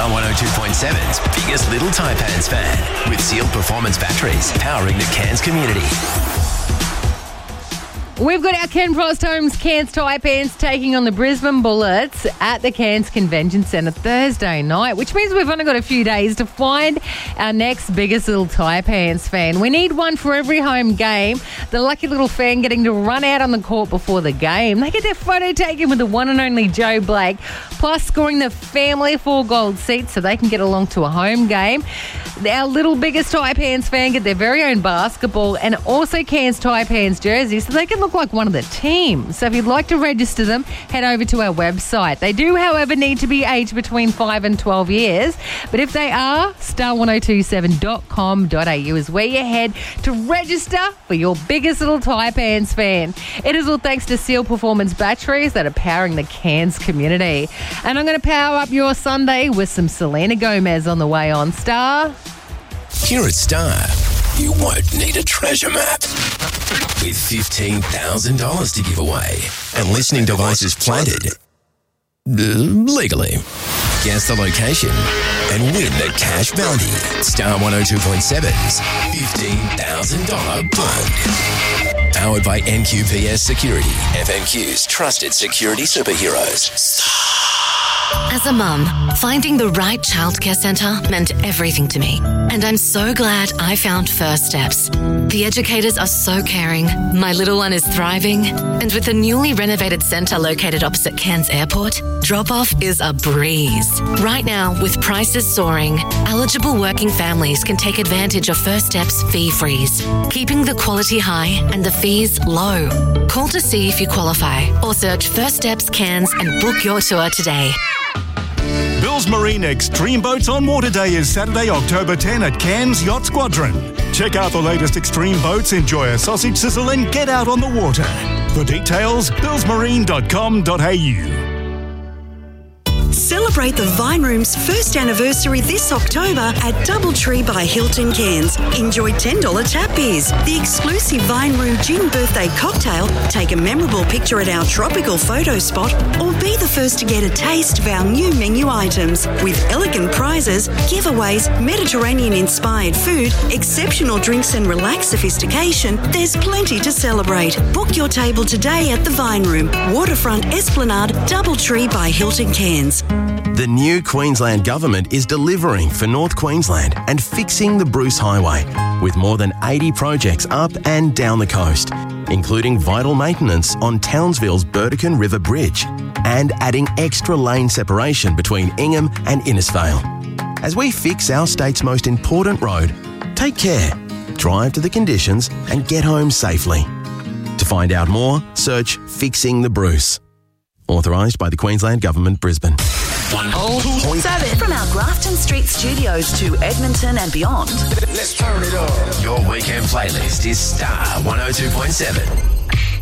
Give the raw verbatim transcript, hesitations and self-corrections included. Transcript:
Star one oh two point seven's biggest little Taipans fan with Seal Performance Batteries, powering the Cairns community. We've got our Ken Frost Homes Cairns Taipans taking on the Brisbane Bullets at the Cairns Convention Centre Thursday night, which means we've only got a few days to find our next biggest little Taipans fan. We need one for every home game. The lucky little fan getting to run out on the court before the game. They get their photo taken with the one and only Joe Blake, plus scoring the family four gold seats so they can get along to a home game. Our little biggest Taipans fan get their very own basketball and also Cairns Taipans jersey so they can look like one of the team. So if you'd like to register them, head over to our website. They do, however, need to be aged between five and twelve years. But if they are, star one oh two seven dot com dot a u is where you head to register for your biggest little Taipans fan. It is all thanks to Seal Performance Batteries that are powering the Cairns community. And I'm going to power up your Sunday with some Selena Gomez on the way on Star. Here at Star, you won't need a treasure map. With fifteen thousand dollars to give away and listening devices planted legally. Guess the location and win the cash bounty. Star one oh two point seven's fifteen thousand dollars bond. Powered by N Q P S Security, F N Q's trusted security superheroes. As a mum, finding the right childcare centre meant everything to me. And I'm so glad I found First Steps. The educators are so caring, my little one is thriving, and with the newly renovated centre located opposite Cairns Airport, drop-off is a breeze. Right now, with prices soaring, eligible working families can take advantage of First Steps fee freeze, keeping the quality high and the fees low. Call to see if you qualify or search First Steps Cairns and book your tour today. Bill's Marine Extreme Boats on Water Day is Saturday, October tenth at Cairns Yacht Squadron. Check out the latest extreme boats, enjoy a sausage sizzle and get out on the water. For details, bills marine dot com dot a u. Celebrate the Vine Room's first anniversary this October at Doubletree by Hilton Cairns. Enjoy ten dollars tap beers, the exclusive Vine Room Gin birthday cocktail, take a memorable picture at our tropical photo spot, or be the first to get a taste of our new menu items. With elegant prizes, giveaways, Mediterranean-inspired food, exceptional drinks and relaxed sophistication, there's plenty to celebrate. Book your table today at the Vine Room, Waterfront Esplanade, Doubletree by Hilton Cairns. The new Queensland Government is delivering for North Queensland and fixing the Bruce Highway with more than eighty projects up and down the coast, including vital maintenance on Townsville's Burdekin River Bridge and adding extra lane separation between Ingham and Innisfail. As we fix our state's most important road, take care, drive to the conditions and get home safely. To find out more, search Fixing the Bruce. Authorised by the Queensland Government, Brisbane. one oh two point seven From our Grafton Street studios to Edmonton and beyond. Let's turn it up. Your weekend playlist is Star one oh two point seven.